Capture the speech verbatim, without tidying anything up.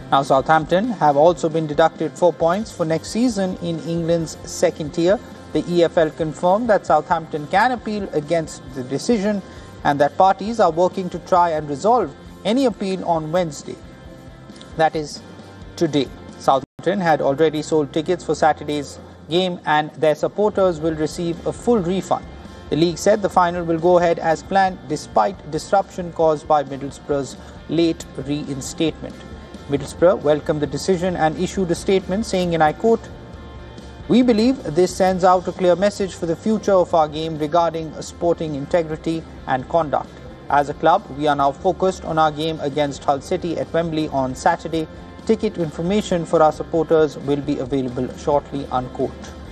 Now, Southampton have also been deducted four points for next season in England's second tier. The E F L confirmed that Southampton can appeal against the decision and that parties are working to try and resolve any appeal on Wednesday. That is today. Southampton had already sold tickets for Saturday's game and their supporters will receive a full refund. The league said the final will go ahead as planned despite disruption caused by Middlesbrough's late reinstatement. Middlesbrough welcomed the decision and issued a statement saying, and I quote, "We believe this sends out a clear message for the future of our game regarding sporting integrity and conduct. As a club, we are now focused on our game against Hull City at Wembley on Saturday. Ticket information for our supporters will be available shortly," unquote.